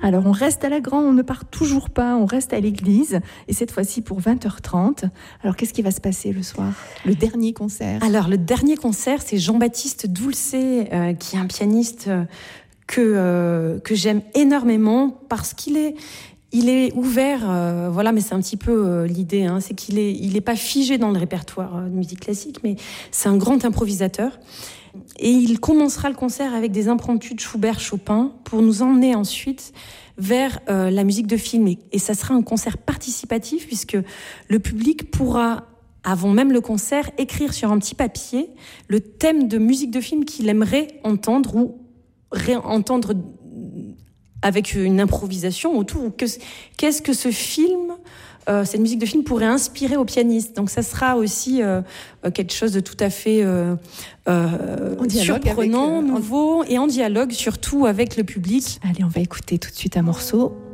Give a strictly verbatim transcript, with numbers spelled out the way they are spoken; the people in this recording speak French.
Alors on reste à la Grand, on ne part toujours pas, on reste à l'église, et cette fois-ci pour vingt heures trente. Alors qu'est-ce qui va se passer le soir ? Le dernier concert ? Alors le dernier concert, c'est Jean-Baptiste Dulce, euh, qui est un pianiste euh, que, euh, que j'aime énormément parce qu'il est... Il est ouvert, euh, voilà, mais c'est un petit peu euh, l'idée, hein, c'est qu'il est, il est pas figé dans le répertoire euh, de musique classique, mais c'est un grand improvisateur. Et il commencera le concert avec des impromptus de Schubert, Chopin, pour nous emmener ensuite vers euh, la musique de film. Et, et ça sera un concert participatif, puisque le public pourra, avant même le concert, écrire sur un petit papier le thème de musique de film qu'il aimerait entendre ou réentendre avec une improvisation autour. Qu'est-ce que ce film, euh, cette musique de film pourrait inspirer au pianiste ? Donc ça sera aussi euh, quelque chose de tout à fait euh, euh, surprenant, avec, euh, nouveau, en... et en dialogue surtout avec le public. Allez, on va écouter tout de suite un morceau.